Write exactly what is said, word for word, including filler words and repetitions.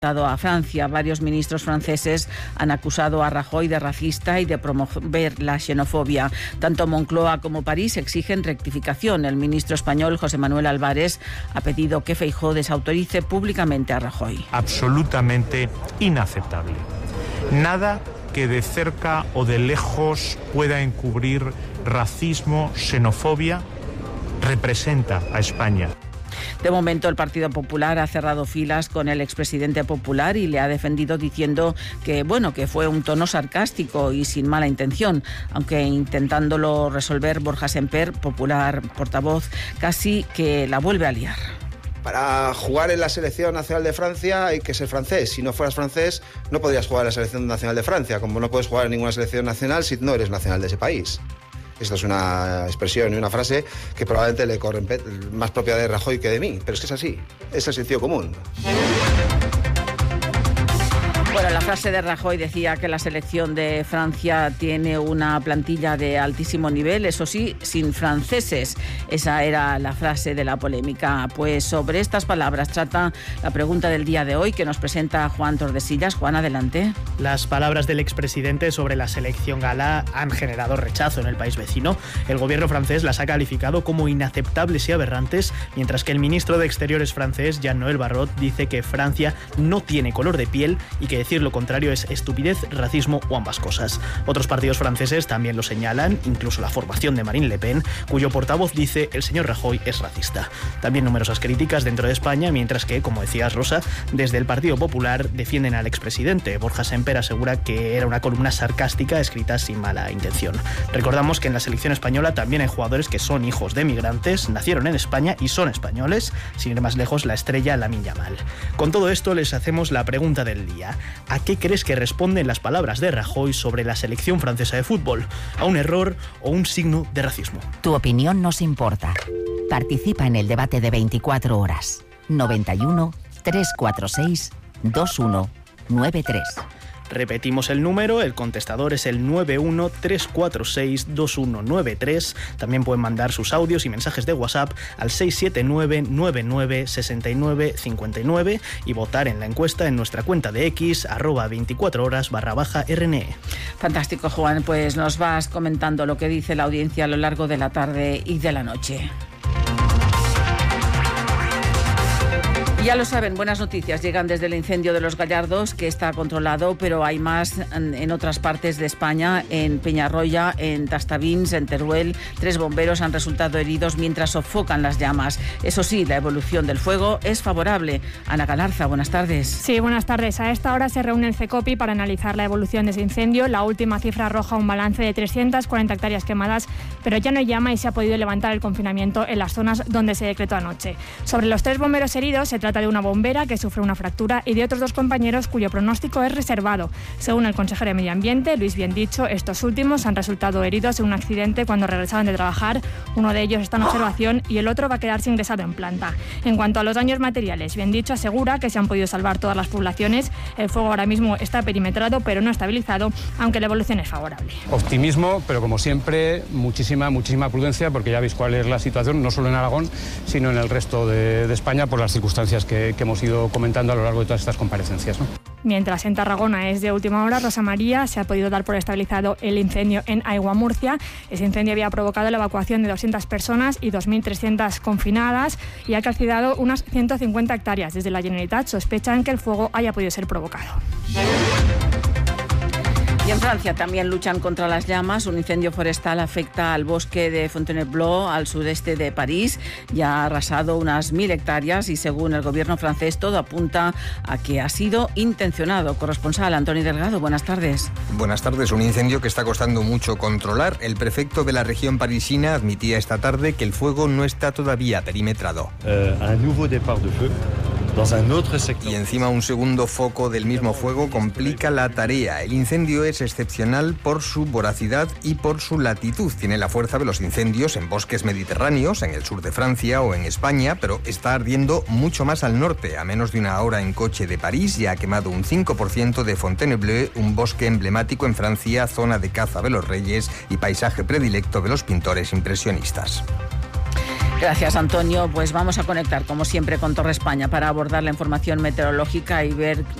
a Francia. Varios ministros franceses han acusado a Rajoy de racista y de promover la xenofobia. Tanto Moncloa como París exigen rectificación. El ministro español José Manuel Álvarez ha pedido que Feijóo desautorice públicamente a Rajoy. Absolutamente inaceptable. Nada que de cerca o de lejos pueda encubrir racismo, xenofobia, representa a España. De momento, el Partido Popular ha cerrado filas con el expresidente popular y le ha defendido diciendo que, bueno, que fue un tono sarcástico y sin mala intención, aunque intentándolo resolver Borja Semper, popular portavoz, casi que la vuelve a liar. Para jugar en la selección nacional de Francia hay que ser francés. Si no fueras francés, no podrías jugar en la selección nacional de Francia, como no puedes jugar en ninguna selección nacional si no eres nacional de ese país. Esto es una expresión y una frase que probablemente le corre más propia de Rajoy que de mí, pero es que es así, es el sentido común. Bueno, la frase de Rajoy decía que la selección de Francia tiene una plantilla de altísimo nivel, eso sí, sin franceses. Esa era la frase de la polémica. Pues sobre estas palabras trata la pregunta del día de hoy que nos presenta Juan Tordesillas. Juan, adelante. Las palabras del expresidente sobre la selección gala han generado rechazo en el país vecino. El gobierno francés las ha calificado como inaceptables y aberrantes, mientras que el ministro de Exteriores francés, Jean-Noël Barrot, dice que Francia no tiene color de piel y que decir lo contrario es estupidez, racismo o ambas cosas. Otros partidos franceses también lo señalan, incluso la formación de Marine Le Pen, cuyo portavoz dice el señor Rajoy es racista. También numerosas críticas dentro de España, mientras que, como decías, Rosa, desde el Partido Popular defienden al expresidente. Borja Semper asegura que era una columna sarcástica escrita sin mala intención. Recordamos que en la selección española también hay jugadores que son hijos de migrantes, nacieron en España y son españoles, sin ir más lejos, la estrella Lamine Yamal. Con todo esto les hacemos la pregunta del día. ¿A qué crees que responden las palabras de Rajoy sobre la selección francesa de fútbol? ¿A un error o un signo de racismo? Tu opinión nos importa. Participa en el debate de veinticuatro horas. noventa y uno, trescientos cuarenta y seis, veintiuno noventa y tres. Repetimos el número, el contestador es el nueve uno tres cuatro seis dos uno nueve tres. También pueden mandar sus audios y mensajes de WhatsApp al seis siete nueve nueve nueve seis nueve cinco nueve y votar en la encuesta en nuestra cuenta de X, arroba veinticuatro horas barra baja R N E. Fantástico, Juan, pues nos vas comentando lo que dice la audiencia a lo largo de la tarde y de la noche. Ya lo saben, buenas noticias llegan desde el incendio de Los Gallardos, que está controlado, pero hay más en otras partes de España, en Peñarroya, en Tastavins, en Teruel. Tres bomberos han resultado heridos mientras sofocan las llamas. Eso sí, la evolución del fuego es favorable. Ana Galarza, buenas tardes. Sí, buenas tardes. A esta hora se reúne el CECOPI para analizar la evolución de ese incendio. La última cifra arroja un balance de trescientas cuarenta hectáreas quemadas, pero ya no hay llama y se ha podido levantar el confinamiento en las zonas donde se decretó anoche. Sobre los tres bomberos heridos, se trata de una bombera que sufre una fractura y de otros dos compañeros cuyo pronóstico es reservado. Según el consejero de Medio Ambiente, Luis Biendicho, estos últimos han resultado heridos en un accidente cuando regresaban de trabajar. Uno de ellos está en observación y el otro va a quedarse ingresado en planta. En cuanto a los daños materiales, Biendicho asegura que se han podido salvar todas las poblaciones. El fuego ahora mismo está perimetrado, pero no estabilizado, aunque la evolución es favorable. Optimismo, pero como siempre, muchísima, muchísima prudencia, porque ya veis cuál es la situación, no solo en Aragón, sino en el resto de, de España, por las circunstancias que, que hemos ido comentando a lo largo de todas estas comparecencias, ¿no? Mientras en Tarragona es de última hora, Rosa María, se ha podido dar por estabilizado el incendio en Aigua Murcia. Ese incendio había provocado la evacuación de doscientas personas y dos mil trescientas confinadas y ha calcinado unas ciento cincuenta hectáreas. Desde la Generalitat sospechan que el fuego haya podido ser provocado. Y en Francia también luchan contra las llamas. Un incendio forestal afecta al bosque de Fontainebleau, al sudeste de París. Ya ha arrasado unas mil hectáreas y, según el gobierno francés, todo apunta a que ha sido intencionado. Corresponsal Antonio Delgado, buenas tardes. Buenas tardes. Un incendio que está costando mucho controlar. El prefecto de la región parisina admitía esta tarde que el fuego no está todavía perimetrado. Uh, un nuevo départ de feu. Y encima un segundo foco del mismo fuego complica la tarea. El incendio es excepcional por su voracidad y por su latitud. Tiene la fuerza de los incendios en bosques mediterráneos, en el sur de Francia o en España, pero está ardiendo mucho más al norte. A menos de una hora en coche de París ya ha quemado un cinco por ciento de Fontainebleau, un bosque emblemático en Francia, zona de caza de los reyes y paisaje predilecto de los pintores impresionistas. Gracias, Antonio. Pues vamos a conectar, como siempre, con Torre España para abordar la información meteorológica y ver